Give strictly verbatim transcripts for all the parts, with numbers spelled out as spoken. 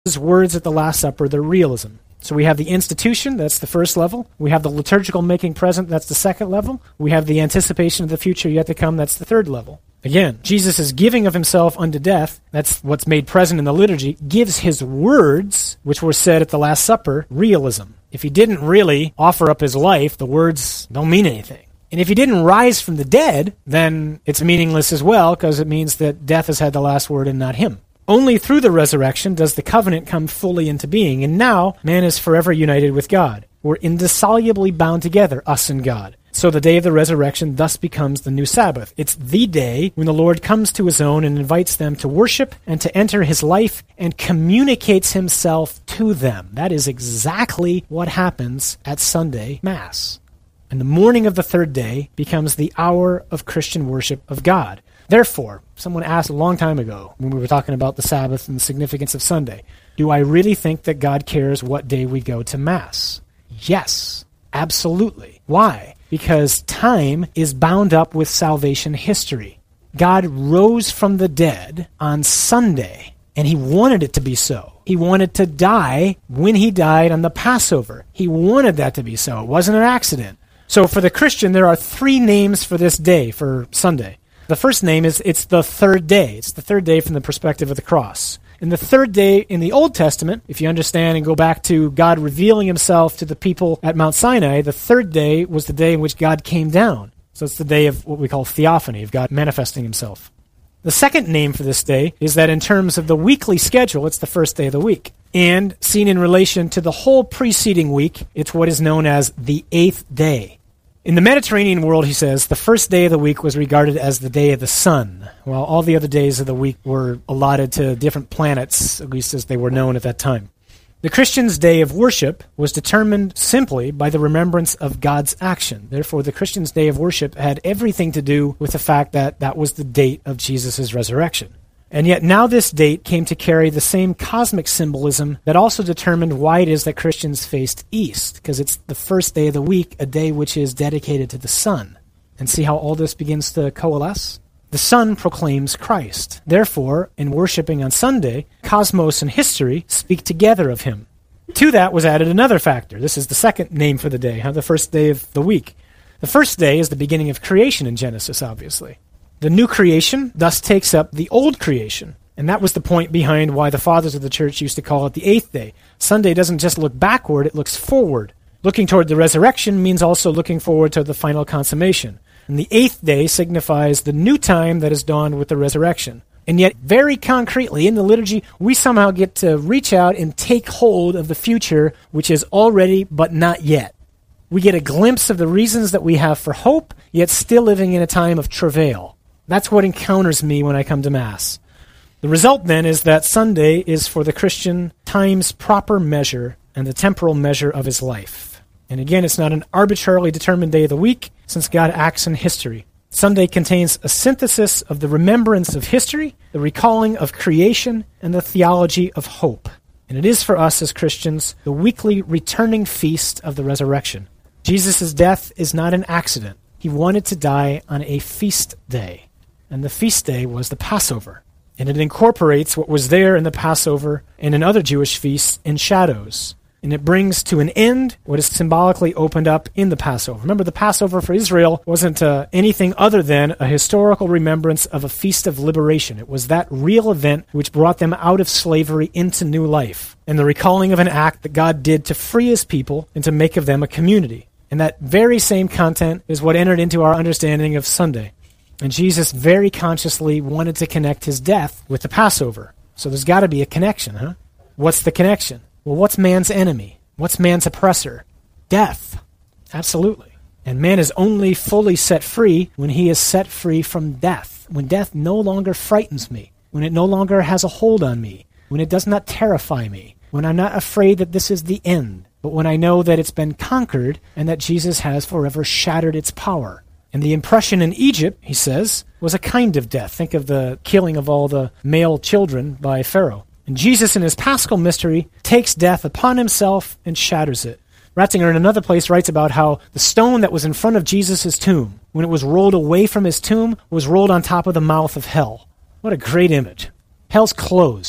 His words at the Last Supper, they're realism. So we have the institution, that's the first level. We have the liturgical making present, that's the second level. We have the anticipation of the future yet to come, that's the third level. Again, Jesus' giving of himself unto death, that's what's made present in the liturgy, gives his words, which were said at the Last Supper, realism. If he didn't really offer up his life, the words don't mean anything. And if he didn't rise from the dead, then it's meaningless as well, because it means that death has had the last word and not him. Only through the resurrection does the covenant come fully into being, and now man is forever united with God. We're indissolubly bound together, us and God. So the day of the resurrection thus becomes the new Sabbath. It's the day when the Lord comes to his own and invites them to worship and to enter his life and communicates himself to them. That is exactly what happens at Sunday Mass. And the morning of the third day becomes the hour of Christian worship of God. Therefore, someone asked a long time ago when we were talking about the Sabbath and the significance of Sunday, do I really think that God cares what day we go to Mass? Yes, absolutely. Why? Because time is bound up with salvation history. God rose from the dead on Sunday, and he wanted it to be so. He wanted to die when he died on the Passover. He wanted that to be so. It wasn't an accident. So for the Christian, there are three names for this day, for Sunday. The first name is, it's the third day. It's the third day from the perspective of the cross. And the third day in the Old Testament, if you understand and go back to God revealing himself to the people at Mount Sinai, the third day was the day in which God came down. So it's the day of what we call theophany, of God manifesting himself. The second name for this day is that in terms of the weekly schedule, it's the first day of the week. And seen in relation to the whole preceding week, it's what is known as the eighth day. In the Mediterranean world, he says, the first day of the week was regarded as the day of the sun, while all the other days of the week were allotted to different planets, at least as they were known at that time. The Christian's day of worship was determined simply by the remembrance of God's action. Therefore, the Christian's day of worship had everything to do with the fact that that was the date of Jesus' resurrection. And yet now this date came to carry the same cosmic symbolism that also determined why it is that Christians faced east, because it's the first day of the week, a day which is dedicated to the sun. And see how all this begins to coalesce? The sun proclaims Christ. Therefore, in worshiping on Sunday, cosmos and history speak together of him. To that was added another factor. This is the second name for the day, huh? The first day of the week. The first day is the beginning of creation in Genesis, obviously. The new creation thus takes up the old creation. And that was the point behind why the fathers of the church used to call it the eighth day. Sunday doesn't just look backward, it looks forward. Looking toward the resurrection means also looking forward to the final consummation. And the eighth day signifies the new time that has dawned with the resurrection. And yet, very concretely, in the liturgy, we somehow get to reach out and take hold of the future, which is already but not yet. We get a glimpse of the reasons that we have for hope, yet still living in a time of travail. That's what encounters me when I come to Mass. The result, then, is that Sunday is for the Christian time's proper measure and the temporal measure of his life. And again, it's not an arbitrarily determined day of the week, since God acts in history. Sunday contains a synthesis of the remembrance of history, the recalling of creation, and the theology of hope. And it is for us as Christians the weekly returning feast of the resurrection. Jesus' death is not an accident. He wanted to die on a feast day. And the feast day was the Passover. And it incorporates what was there in the Passover and in other Jewish feasts in shadows. And it brings to an end what is symbolically opened up in the Passover. Remember, the Passover for Israel wasn't uh, anything other than a historical remembrance of a feast of liberation. It was that real event which brought them out of slavery into new life, and the recalling of an act that God did to free his people and to make of them a community. And that very same content is what entered into our understanding of Sunday. And Jesus very consciously wanted to connect his death with the Passover. So there's got to be a connection, huh? What's the connection? Well, what's man's enemy? What's man's oppressor? Death. Absolutely. And man is only fully set free when he is set free from death, when death no longer frightens me, when it no longer has a hold on me, when it does not terrify me, when I'm not afraid that this is the end, but when I know that it's been conquered and that Jesus has forever shattered its power. And the impression in Egypt, he says, was a kind of death. Think of the killing of all the male children by Pharaoh. And Jesus, in his paschal mystery, takes death upon himself and shatters it. Ratzinger, in another place, writes about how the stone that was in front of Jesus' tomb, when it was rolled away from his tomb, was rolled on top of the mouth of hell. What a great image. Hell's closed.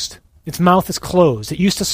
Its mouth is closed. It used to